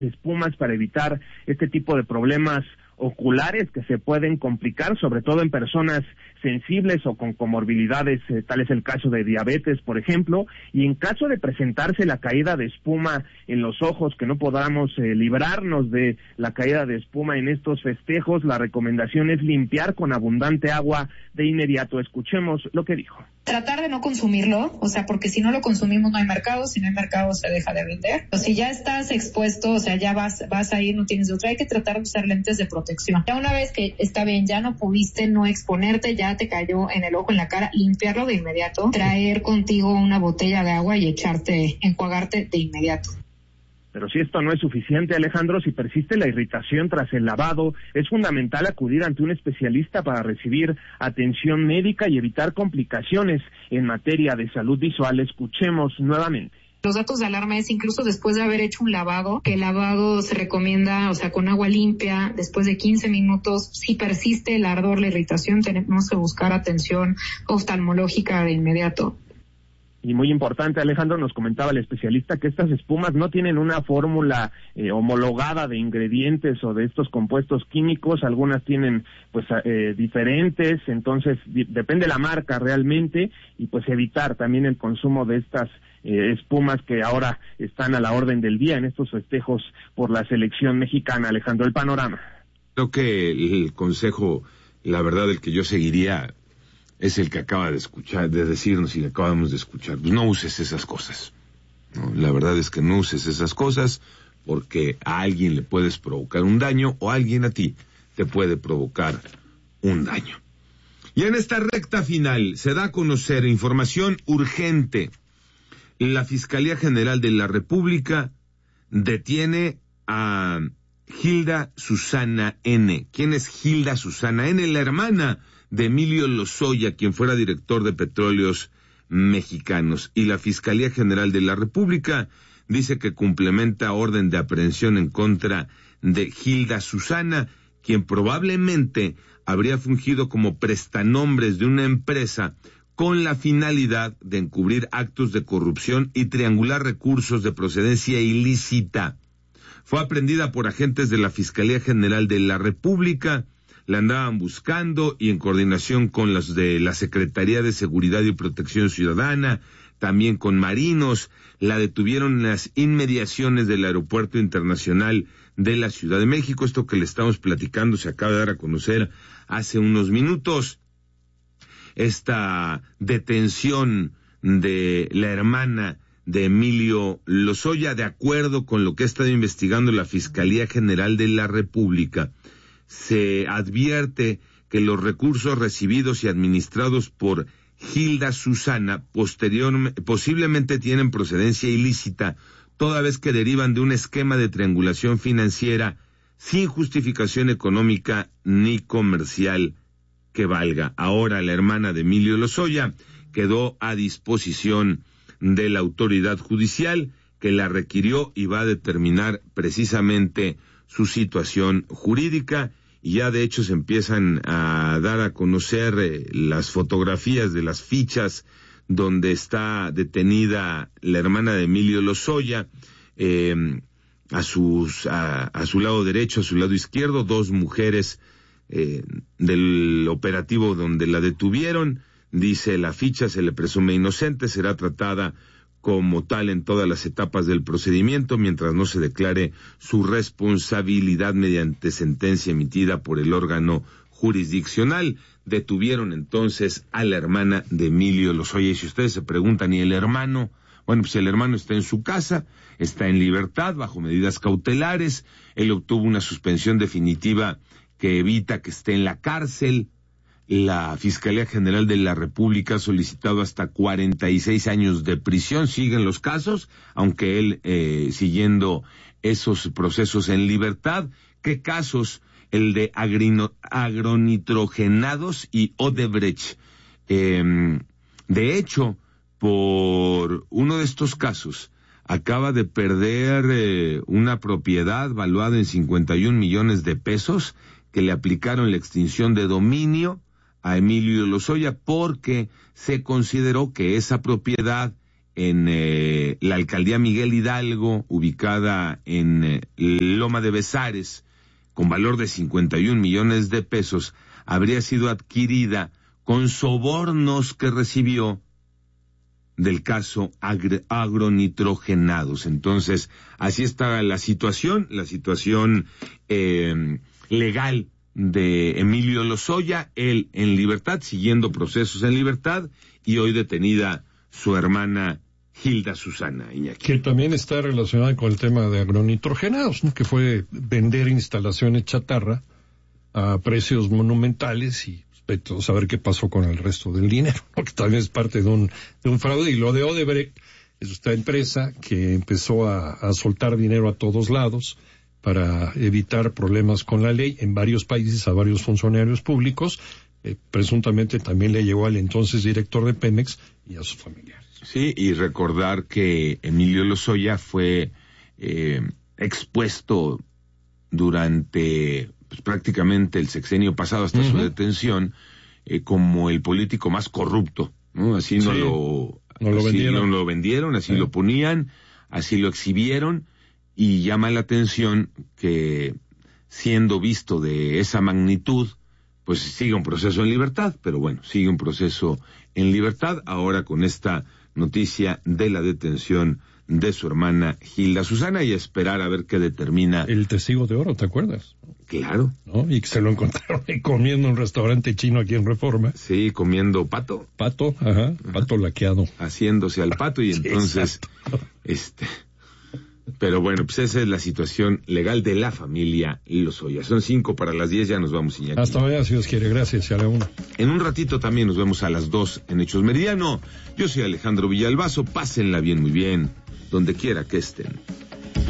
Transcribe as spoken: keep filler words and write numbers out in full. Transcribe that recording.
espumas para evitar este tipo de problemas oculares que se pueden complicar, sobre todo en personas sensibles o con comorbilidades, eh, tal es el caso de diabetes, por ejemplo, y en caso de presentarse la caída de espuma en los ojos, que no podamos eh, librarnos de la caída de espuma en estos festejos, la recomendación es limpiar con abundante agua de inmediato. Escuchemos lo que dijo. Tratar de no consumirlo, o sea, porque si no lo consumimos no hay mercado, si no hay mercado se deja de vender. O si ya estás expuesto, o sea, ya vas vas a ir, no tienes otra, hay que tratar de usar lentes de protección. Ya una vez que está bien, ya no pudiste no exponerte, ya te cayó en el ojo, en la cara, limpiarlo de inmediato, traer contigo una botella de agua y echarte, enjuagarte de inmediato. Pero si esto no es suficiente, Alejandro, si persiste la irritación tras el lavado, es fundamental acudir ante un especialista para recibir atención médica y evitar complicaciones en materia de salud visual. Escuchemos nuevamente. Los datos de alarma es incluso después de haber hecho un lavado, que el lavado se recomienda, o sea, con agua limpia, después de quince minutos. Si persiste el ardor, la irritación, tenemos que buscar atención oftalmológica de inmediato. Y muy importante, Alejandro, nos comentaba el especialista que estas espumas no tienen una fórmula eh, homologada de ingredientes o de estos compuestos químicos, algunas tienen pues eh, diferentes, entonces di- depende la marca realmente, y pues evitar también el consumo de estas eh, espumas que ahora están a la orden del día en estos festejos por la selección mexicana. Alejandro, el panorama. Creo que el consejo, la verdad, el que yo seguiría es el que acaba de escuchar, de decirnos y que acabamos de escuchar. Pues no uses esas cosas, ¿no? La verdad es que no uses esas cosas porque a alguien le puedes provocar un daño o alguien a ti te puede provocar un daño. Y en esta recta final se da a conocer información urgente. La Fiscalía General de la República detiene a Gilda Susana N. ¿Quién es Gilda Susana N? La hermana de Emilio Lozoya, quien fuera director de Petróleos Mexicanos. Y la Fiscalía General de la República dice que complementa orden de aprehensión en contra de Gilda Susana, quien probablemente habría fungido como prestanombres de una empresa con la finalidad de encubrir actos de corrupción y triangular recursos de procedencia ilícita. Fue aprehendida por agentes de la Fiscalía General de la República. La andaban buscando y en coordinación con los de la Secretaría de Seguridad y Protección Ciudadana, también con marinos, la detuvieron en las inmediaciones del Aeropuerto Internacional de la Ciudad de México. Esto que le estamos platicando se acaba de dar a conocer hace unos minutos. Esta detención de la hermana de Emilio Lozoya, de acuerdo con lo que ha estado investigando la Fiscalía General de la República, se advierte que los recursos recibidos y administrados por Gilda Susana posterior, posiblemente tienen procedencia ilícita, toda vez que derivan de un esquema de triangulación financiera sin justificación económica ni comercial que valga. Ahora la hermana de Emilio Lozoya quedó a disposición de la autoridad judicial que la requirió y va a determinar precisamente su situación jurídica. Y ya de hecho se empiezan a dar a conocer eh, las fotografías de las fichas donde está detenida la hermana de Emilio Lozoya, eh, a sus a, a su lado derecho, a su lado izquierdo, dos mujeres eh, del operativo donde la detuvieron. Dice la ficha, se le presume inocente, será tratada como tal en todas las etapas del procedimiento mientras no se declare su responsabilidad mediante sentencia emitida por el órgano jurisdiccional. Detuvieron entonces a la hermana de Emilio Lozoya. Y si ustedes se preguntan, ¿y el hermano? Bueno, pues el hermano está en su casa, está en libertad, bajo medidas cautelares. Él obtuvo una suspensión definitiva que evita que esté en la cárcel. La Fiscalía General de la República ha solicitado hasta cuarenta y seis años de prisión. Siguen los casos, aunque él eh, siguiendo esos procesos en libertad. ¿Qué casos? El de agrino, agronitrogenados y Odebrecht. Eh, de hecho, por uno de estos casos, acaba de perder eh, una propiedad valuada en cincuenta y un millones de pesos que le aplicaron la extinción de dominio a Emilio Lozoya porque se consideró que esa propiedad en eh, la alcaldía Miguel Hidalgo, ubicada en eh, Loma de Bezares, con valor de cincuenta y un millones de pesos, habría sido adquirida con sobornos que recibió del caso agr- agronitrogenados. Entonces, así está la situación, la situación eh, legal de Emilio Lozoya, él en libertad, siguiendo procesos en libertad, y hoy detenida su hermana Hilda Susana, Iñaki. Que también está relacionada con el tema de agronitrogenados, ¿no? Que fue vender instalaciones chatarra a precios monumentales y respecto, saber qué pasó con el resto del dinero, ¿no? Que también es parte de un, de un fraude. Y lo de Odebrecht es esta empresa que empezó a, a soltar dinero a todos lados para evitar problemas con la ley en varios países a varios funcionarios públicos. Eh, presuntamente también le llegó al entonces director de Pemex y a sus familiares. Sí, y recordar que Emilio Lozoya fue eh, expuesto durante pues, prácticamente el sexenio pasado hasta uh-huh. su detención eh, como el político más corrupto, ¿no? Así no sí, lo, no lo así vendieron, no lo vendieron, así sí. lo ponían, así lo exhibieron, y llama la atención que siendo visto de esa magnitud, pues sigue un proceso en libertad, pero bueno, sigue un proceso en libertad, ahora con esta noticia de la detención de su hermana Hilda Susana, y esperar a ver qué determina. El testigo de oro, ¿te acuerdas? Claro. ¿No? Y que se lo encontraron comiendo en un restaurante chino aquí en Reforma. Sí, comiendo pato. Pato, ajá, ajá. pato laqueado. Haciéndose al pato, y entonces, sí, este... Pero bueno, pues esa es la situación legal de la familia Lozoya. Son cinco para las diez, ya nos vamos, Iñaki. Hasta mañana, si Dios quiere. Gracias, y a la una. En un ratito también nos vemos a las dos en Hechos Meridiano. Yo soy Alejandro Villalbazo. Pásenla bien, muy bien, donde quiera que estén.